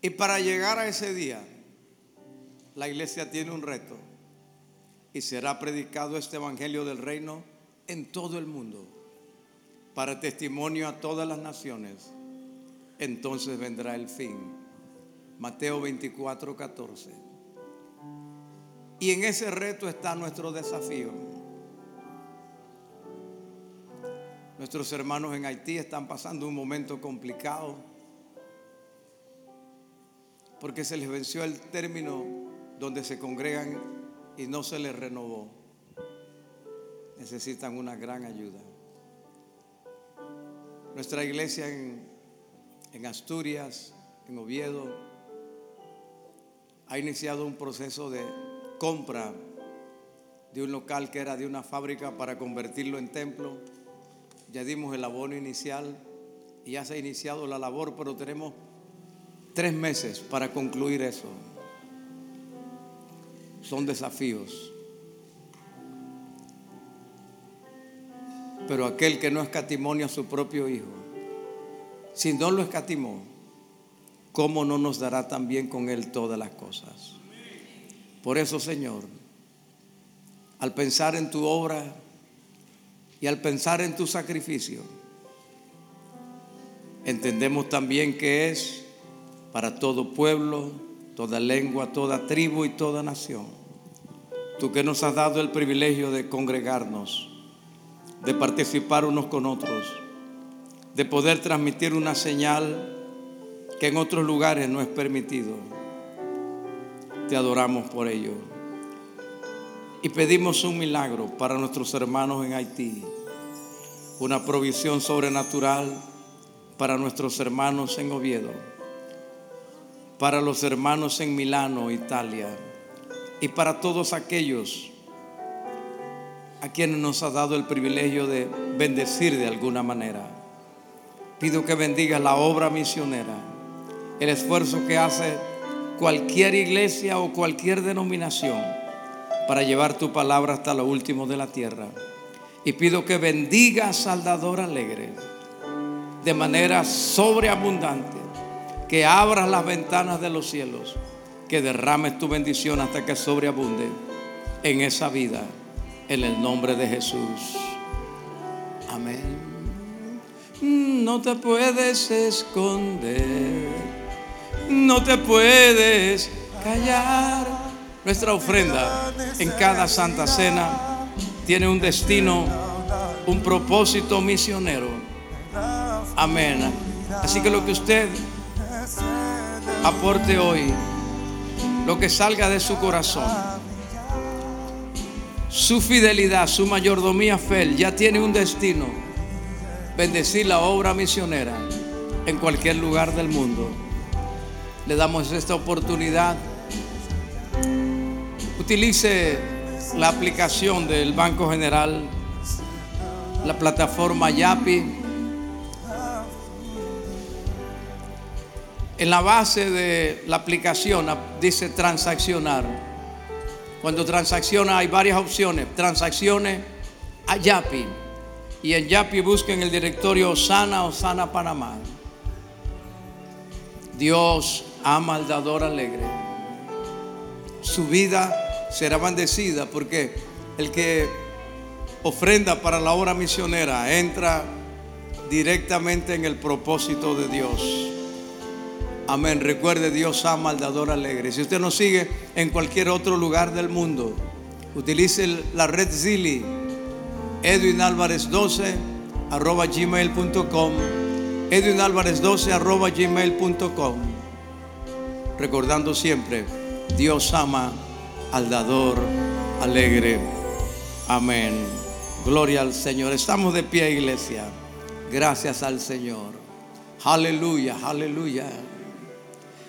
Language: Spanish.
Y para llegar a ese día, la iglesia tiene un reto. Y será predicado este evangelio del reino en todo el mundo, para testimonio a todas las naciones. Entonces vendrá el fin. Mateo 24:14. Y en ese reto está nuestro desafío. Nuestros hermanos en Haití están pasando un momento complicado porque se les venció el término donde se congregan y no se les renovó. Necesitan una gran ayuda. Nuestra iglesia en Asturias, en Oviedo, ha iniciado un proceso de compra de un local que era de una fábrica para convertirlo en templo. Ya dimos el abono inicial y ya se ha iniciado la labor, pero tenemos 3 meses para concluir eso. Son desafíos. Pero aquel que no escatimó a su propio Hijo, si no lo escatimó, ¿cómo no nos dará también con Él todas las cosas? Por eso, Señor, al pensar en tu obra y al pensar en tu sacrificio, entendemos también que es para todo pueblo, toda lengua, toda tribu y toda nación. Tú que nos has dado el privilegio de congregarnos, de participar unos con otros, de poder transmitir una señal que en otros lugares no es permitido. Te adoramos por ello y pedimos un milagro para nuestros hermanos en Haití, una provisión sobrenatural para nuestros hermanos en Oviedo, para los hermanos en Milano, Italia, y para todos aquellos a quienes nos ha dado el privilegio de bendecir de alguna manera. Pido que bendigas la obra misionera, el esfuerzo que hace cualquier iglesia o cualquier denominación para llevar tu palabra hasta lo último de la tierra. Y pido que bendigas Saldador Alegre de manera sobreabundante, que abras las ventanas de los cielos, que derrames tu bendición hasta que sobreabunde en esa vida, en el nombre de Jesús. Amén. No te puedes esconder, no te puedes callar. Nuestra ofrenda en cada Santa Cena tiene un destino, un propósito misionero. Amén. Así que lo que usted aporte hoy, lo que salga de su corazón, su fidelidad, su mayordomía fiel, ya tiene un destino: bendecir la obra misionera en cualquier lugar del mundo. Le damos esta oportunidad. Utilice la aplicación del Banco General, la plataforma Yapi. En la base de la aplicación dice transaccionar. Cuando transacciona hay varias opciones. Transacciones a Yapi. Y en Yapi busquen el directorio Osana Panamá. Dios ama al dador alegre. Su vida será bendecida porque el que ofrenda para la obra misionera entra directamente en el propósito de Dios. Amén. Recuerde, Dios ama al dador alegre. Si usted nos sigue en cualquier otro lugar del mundo, utilice la red Zili, edwinalvarez12@gmail.com, edwinalvarez12@gmail.com. Recordando siempre, Dios ama al dador alegre. Amén. Gloria al Señor. Estamos de pie, iglesia. Gracias al Señor. Aleluya, aleluya.